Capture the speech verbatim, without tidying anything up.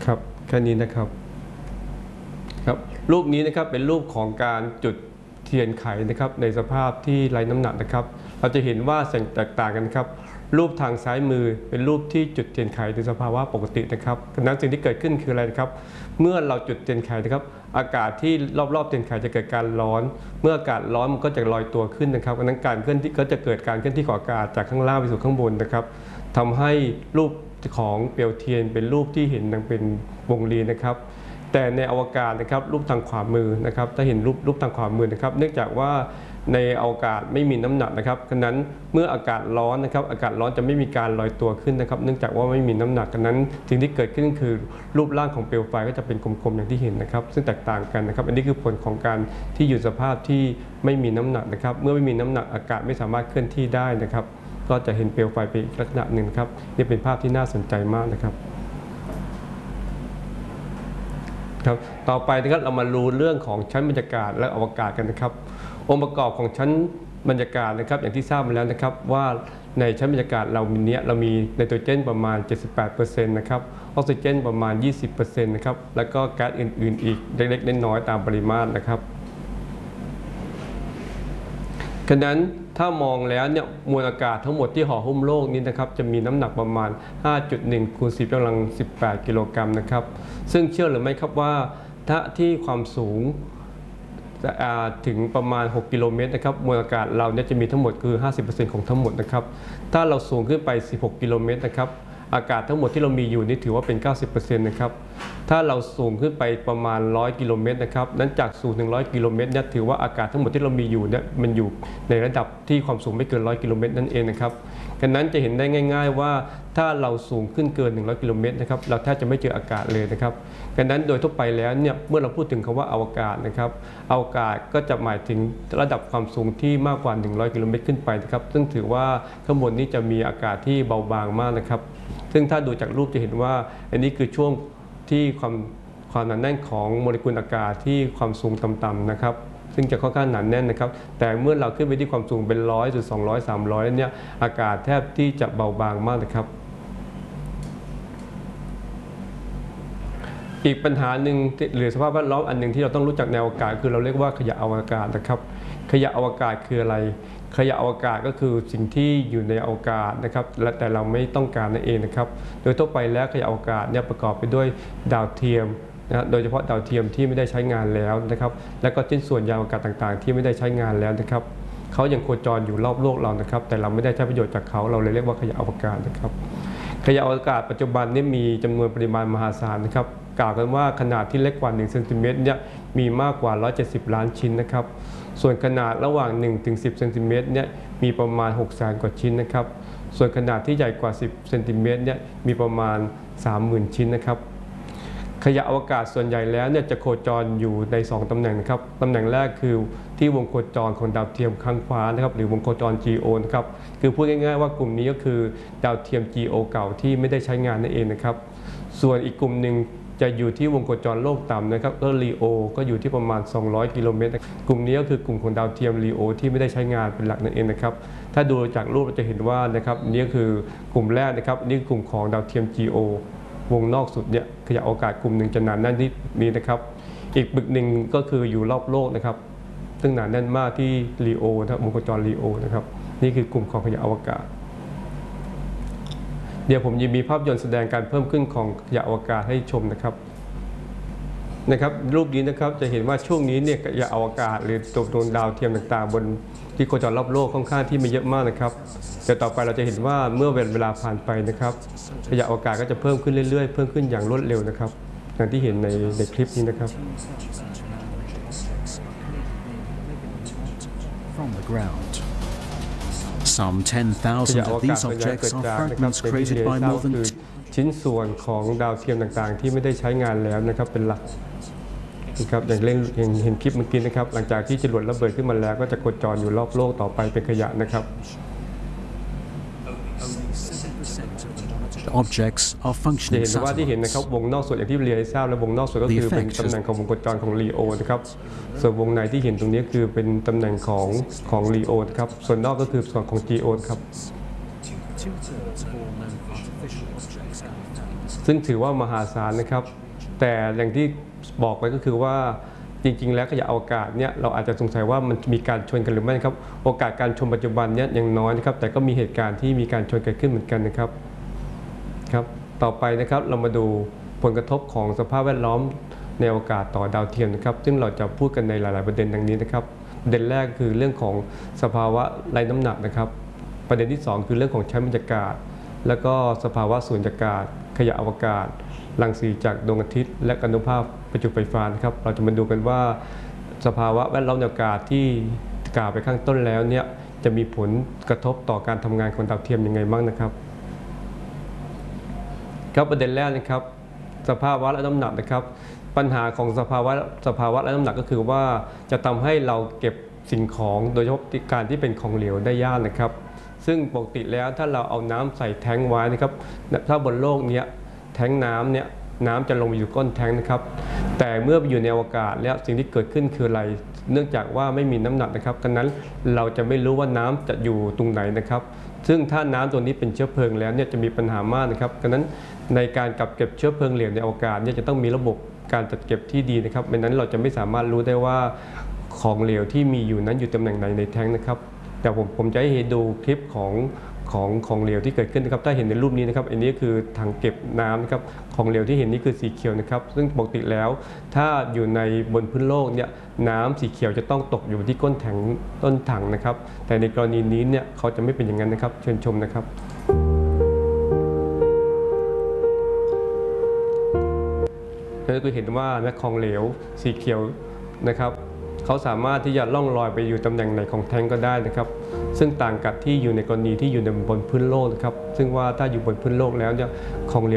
ครับแค่นี้นะครับครับรูปนี้นะครับเป็นรูปของการจุดเทียนไขนะครับในสภาพที่ไร้น้ำหนักนะครับเราจะเห็นว่าสิ่งแตกต่างกันครับรูปทางซ้ายมือเป็นรูปที่จุดเทียนไขในสภาวะปกตินะครับดังนั้นสิ่งที่เกิดขึ้นคืออะไรนะครับเมื่อเราจุดเทียนไขนะครับอากาศที่รอบๆเทียนไขจะเกิดการร้อนเมื่ออากาศร้อนมันก็จะลอยตัวขึ้นนะครับดังนั้นการเคลื่อนที่ก็จะเกิดการเคลื่อนที่ของอากาศจากข้างล่างไปสู่ข้างบนนะครับทำให้รูปของเปลวเทียนเป็นรูปที่เห็นดังเป็นวงรีนะครับแต่ในอวกาศนะครับรูปทางขวามือนะครับถ้าเห็นรูปรูปทางขวามือนะครับเนื่องจากว่าในอวกาศไม่มีน้ำหนักนะครับฉะนั้นเมื่ออากาศร้อนนะครับอากาศร้อนจะไม่มีการลอยตัวขึ้นนะครับเนื่องจากว่าไม่มีน้ำหนักฉะนั้นสิ่งที่เกิดขึ้นคือรูปร่างของเปลวไฟก็จะเป็นกลมๆอย่างที่เห็นนะครับซึ่งแตกต่างกันนะครับอันนี้คือผลของการที่อยู่สภาพที่ไม่มีน้ำหนักนะครับเมื่อไม่มีน้ำหนักอากาศไม่สามารถเคลื่อนที่ได้นะครับก็จะเห็นเปลวไฟเป็นอีกลักษณะหนึ่งครับนี่เป็นภาพที่น่าสนใจมากนะครับครับต่อไปนะครับเรามารู้เรื่องของชั้นบรรยากาศและอวกาศกันนะครับองค์ประกอบของชั้นบรรยากาศนะครับอย่างที่ทราบมาแล้วนะครับว่าในชั้นบรรยากาศเรามีเนี้ยเรามีไนโตรเจนประมาณ เจ็ดสิบแปดเปอร์เซ็นต์ นะครับออกซิเจนประมาณ ยี่สิบเปอร์เซ็นต์ นะครับแล้วก็แก๊สอื่นๆอีกเล็กๆน้อยๆตามปริมาตรนะครับฉะนั้นถ้ามองแล้วเนี่ยมวลอากาศทั้งหมดที่ห่อหุ้มโลกนี้นะครับจะมีน้ำหนักประมาณ ห้าจุดหนึ่ง คูณ สิบ กำลัง สิบแปด กิโลกรัมนะครับซึ่งเชื่อหรือไม่ครับว่าถ้าที่ความสูงถึงประมาณหกกิโลเมตรนะครับมวลอากาศเราเนี่ยจะมีทั้งหมดคือ ห้าสิบเปอร์เซ็นต์ ของทั้งหมดนะครับถ้าเราสูงขึ้นไปสิบหกกิโลเมตรนะครับอากาศทั้งหมดที่เรามีอยู่นี่ถือว่าเป็น เก้าสิบเปอร์เซ็นต์ นะครับถ้าเราสูงขึ้นไปประมาณหนึ่งร้อยกิโลเมตรนะครับนั้นจากสูงถึงหนึ่งร้อยกิโลเมตรเนี่ยถือว่าอากาศทั้งหมดที่เรามีอยู่เนี่ยมันอยู่ในระดับที่ความสูงไม่เกินหนึ่งร้อยกิโลเมตรนั่นเองนะครับดังนั้นจะเห็นได้ง่ายๆว่าถ้าเราสูงขึ้นเกินหนึ่งร้อยกิโลเมตรนะครับเราแทบจะไม่เจออากาศเลยนะครับดังนั้นโดยทั่วไปแล้วเนี่ยเมื่อเราพูดถึงคำว่าอวกาศนะครับอวกาศก็จะหมายถึงระดับความสูงที่มากกว่าหนึ่งร้อยกิโลเมตรขึ้นไปนะครับซึ่งถือว่าข้างบนนี้จะมีอากาศที่เบาบางมากนะครับซึ่งถ้าดูจากรูปจะเห็นว่าอันนี้คือช่วงที่ความความหนาแน่นของโมเลกุลอากาศที่ความสูงต่ำๆนะครับซึ่งจะค่อนข้างหนาแน่นนะครับแต่เมื่อเราขึ้นไปที่ความสูงเป็นร้อยหรือสองร้อย สามร้อยเนี่ยอากาศแทบที่จะเบาบางมากนะครับอีกปัญหาหนึ่งหรือสภาพแวดล้อมอันหนึ่งที่เราต้องรู้จักในอวกาศคือเราเรียกว่าขยะอวกาศนะครับขยะอวกาศคืออะไรขยะอวกาศก็คือสิ่งที่อยู่ในอวกาศนะครับและแต่เราไม่ต้องการนั่นเองนะครับโดยทั่วไปแล้วขยะอวกาศเนี่ยประกอบไปด้วยดาวเทียมนะโดยเฉพาะดาวเทียมที่ไม่ได้ใช้งานแล้วนะครับและก็ชิ้นส่วนยานอวกาศต่างๆที่ไม่ได้ใช้งานแล้วนะครับเขายังโคจรอยู่รอบโลกเรานะครับแต่เราไม่ได้ใช้ประโยชน์จากเขาเราเลยเรียกว่าขยะอวกาศนะครับขยะอวกาศปัจจุบันนี้มีจำนวนปริมาณมหาศาลนะครับกล่าวกันว่าขนาดที่เล็กกว่าหนึ่งเซนติเมตรเนี่ยมีมากกว่าหนึ่งร้อยเจ็ดสิบล้านชิ้นนะครับส่วนขนาดระหว่างหนึ่งถึงสิบเซนติเมตรเนี่ยมีประมาณหกแสนกว่าชิ้นนะครับส่วนขนาดที่ใหญ่กว่าสิบเซนติเมตรเนี่ยมีประมาณ สามหมื่น ชิ้นนะครับขยะอวกาศส่วนใหญ่แล้วเนี่ยจะโคจรอยู่ในสองตำแหน่งนะครับตำแหน่งแรกคือที่วงโคจรของดาวเทียมข้างฟ้านะครับหรือวงโคจร จี โอ นะครับคือพูดง่ายๆว่ากลุ่มนี้ก็คือดาวเทียม จี โอ เก่าที่ไม่ได้ใช้งานนั่นเองนะครับส่วนอีกกลุ่มหนึ่งจะอยู่ที่วงโคจรโลกต่ำนะครับก็ลีโอก็อยู่ที่ประมาณสองร้อยกิโลเมตรกลุ่มนี้ก็คือกลุ่มของดาวเทียมลีโอที่ไม่ได้ใช้งานเป็นหลักนั่นเองนะครับถ้าดูจากรูปเราจะเห็นว่านะครับนี่ก็คือกลุ่มแรกนะครับนี่คือกลุ่มของดาวเทียม จี โอ วงนอกสุดเนี่ยขยะอวกาศกลุ่มหนึ่งจะหนาแน่นที่นี้นะครับอีกบึกหนึ่งก็คืออยู่รอบโลกนะครับซึ่งหนาแน่นมากที่ลีโอนะครับวงโคจรลีโอนะครับนี่คือกลุ่มของขยะอวกาศเดี๋ยวผมจะมีภาพยนตร์แสดงการเพิ่มขึ้นของขยะอวกาศให้ชมนะครับนะครับรูปนี้นะครับจะเห็นว่าช่วงนี้เนี่ยขยะอวกาศหรือตัวดวงดาวเทียมต่างๆบนที่โคจรรอบโลกค่อนข้างที่มีเยอะมากนะครับแต่ต่อไปเราจะเห็นว่าเมื่อเวลาผ่านไปนะครับขยะอวกาศก็จะเพิ่มขึ้นเรื่อยๆเพิ่มขึ้นอย่างรวดเร็วนะครับอย่างที่เห็นในในคลิปนี้นะครับ From the ground. Some ten thousand of these objects are fragments created by more than ชิ้นส่วนของดาวเทียมต่างๆที่ไม่ได้ใช้งานแล้วนะครับเป็นหลักนะครับอย่างเล่นเห็นคลิปเมื่อกี้นะครับหลังจากที่จรวดระเบิดขึ้นมาแล้วก็จะโคจรอยู่รอบโลกต่อไปเป็นขยะนะครับ Objects are จะ functioning เห็นว่าที่เห็นนะครับวงนอกส่วนอย่างที่เรียนให้ทราบและวงนอกส่วนก็คือเป็นตำแหน่งของวงโคจรของลีโอนะครับส่วนวงในที่เห็นตรงนี้คือเป็นตำแหน่งของของลีโอนะครับส่วนนอกก็คือส่วนของ จี โอ ครับซึ่งถือว่ามหาศาลนะครับแต่อย่างที่บอกไปก็คือว่าจริงๆแล้วขยะอวกาศเนี่ยเราอาจจะสงสัยว่ามันมีการชนกันหรือไม่ครับโอกาสการชนปัจจุบันเนี่ยยังน้อยนะครับแต่ก็มีเหตุการณ์ที่มีการชนเกิดขึ้นเหมือนกันนะครับครับต่อไปนะครับเรามาดูผลกระทบของสภาพแวดล้อมในอวกาศต่อดาวเทียมนะครับซึ่งเราจะพูดกันในหลายๆประเด็นดังนี้นะครับประเด็นแรกคือเรื่องของสภาวะไร้น้ำหนักนะครับประเด็นที่สองคือเรื่องของชั้นบรรยากาศแล้วก็สภาวะสูญญากาศขยะอวกาศรังสีจากดวงอาทิตย์และอนุภาคประจุไฟฟ้านะครับเราจะมาดูกันว่าสภาวะแวดล้อมอากาศที่กล่าวไปข้างต้นแล้วเนี่ยจะมีผลกระทบต่อการทำงานของดาวเทียมยังไงบ้างนะครับครับประเด็นแรกนะครับสภาวะและน้ำหนักนะครับปัญหาของสภาวะสภาวะและน้ำหนักก็คือว่าจะทำให้เราเก็บสิ่งของโดยเฉพาะการที่เป็นของเหลวได้ยากนะครับซึ่งปกติแล้วถ้าเราเอาน้ำใส่แท้งไว้นะครับถ้าบนโลกนี้แท้งน้ำเนี่ยน้ำจะลงไปอยู่ก้นแท้งนะครับแต่เมื่ออยู่ในอวกาศแล้วสิ่งที่เกิดขึ้นคืออะไรเนื่องจากว่าไม่มีน้ำหนักนะครับดังนั้นเราจะไม่รู้ว่าน้ำจะอยู่ตรงไหนนะครับซึ่งถ้าน้ำตัวนี้เป็นเชื้อเพลิงแล้วเนี่ยจะมีปัญหามากนะครับดังนั้นในการกักเก็บเชื้อเพลิงเหลวในอวกาศเนี่ยจะต้องมีระบบการจัดเก็บที่ดีนะครับไม่นั้นเราจะไม่สามารถรู้ได้ว่าของเหลวที่มีอยู่นั้นอยู่ตำแหน่งไหนในแท้งนะครับแต่ผมผมจะให้ดูคลิปของของของเหลวที่เกิดขึ้นนะครับถ้าเห็นในรูปนี้นะครับอันนี้คือถังเก็บน้ำนะครับของเหลวที่เห็นนี่คือสีเขียวนะครับซึ่งปกติแล้วถ้าอยู่ในบนพื้นโลกเนี่ยน้ำสีเขียวจะต้องตกอยู่ที่ก้นถังต้นถังนะครับแต่ในกรณีนี้เนี่ยเขาจะไม่เป็นอย่างนั้นนะครับเชิญชมนะครับนั่นก็คือเห็นว่าแม่ของเหลวสีเขียวนะครับเขาสามารถที่จะล่องลอยไปอยู่ตำแหน่งไหนของแท้งก็ได้นะครับซึ่งต่างกับที่อยู่ในกรณีที่อยู่ในบนพื้นโลกนะครับซึ่งว่าถ้าอยู่บนพื้นโลกแล้วเนี่ยของเหลว